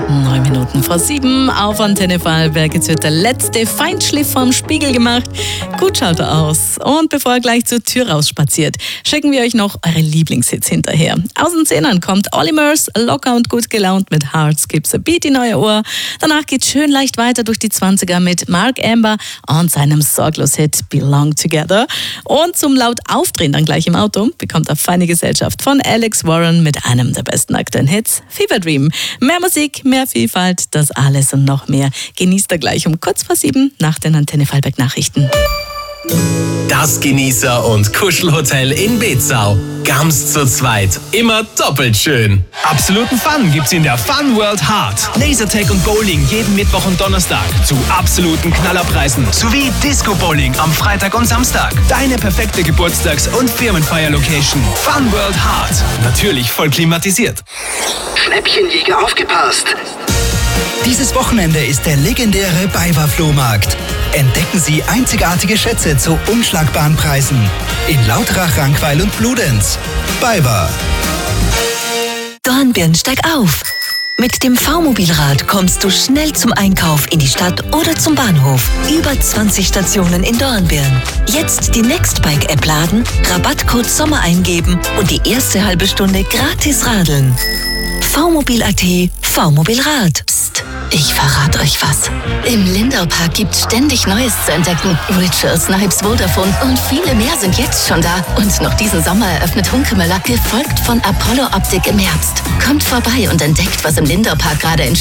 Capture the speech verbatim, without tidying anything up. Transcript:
Neun Minuten vor sieben auf Antenne Vorarlberg. Jetzt wird der letzte Feinschliff vom Spiegel gemacht. Gut schaut er aus. Und bevor er gleich zur Tür rausspaziert, schicken wir euch noch eure Lieblingshits hinterher. Aus den Zehnern kommt Olly Murs, locker und gut gelaunt mit Heart Skips a Beat in euer Ohr. Danach geht's schön leicht weiter durch die Zwanziger mit Mark Amber und seinem Sorglos-Hit Belong Together. Und zum laut Aufdrehen dann gleich im Auto bekommt er feine Gesellschaft von Alex Warren mit einem der besten aktuellen Hits, Fever Dream. Mehr Musik, mehr Vielfalt, das alles und noch mehr genießt er gleich um kurz vor sieben nach den Antenne Vorarlberg Nachrichten. Das Genießer- und Kuschelhotel in Bezau. Ganz zu zweit. Immer doppelt schön. Absoluten Fun gibt's in der Fun World Hart. Lasertag und Bowling jeden Mittwoch und Donnerstag zu absoluten Knallerpreisen. Sowie Disco Bowling am Freitag und Samstag. Deine perfekte Geburtstags- und Firmenfeier-Location. Fun World Hart. Natürlich voll klimatisiert. Schnäppchenjäger, aufgepasst! Dieses Wochenende ist der legendäre BayWa-Flohmarkt. Entdecken Sie einzigartige Schätze zu unschlagbaren Preisen in Lauterach, Rankweil und Bludenz. BayWa. Dornbirn, steig auf! Mit dem V-Mobilrad kommst du schnell zum Einkauf in die Stadt oder zum Bahnhof. Über zwanzig Stationen in Dornbirn. Jetzt die Nextbike-App laden, Rabattcode Sommer eingeben und die erste halbe Stunde gratis radeln. V-Mobil.at, V-Mobilrad. Psst, ich verrate euch was. Im Lindau-Park gibt's ständig Neues zu entdecken. Ritual, Snipes, Vodafone und viele mehr sind jetzt schon da. Und noch diesen Sommer eröffnet Hunkemöller, gefolgt von Apollo Optik im Herbst. Kommt vorbei und entdeckt, was im Lindau-Park gerade entsteht.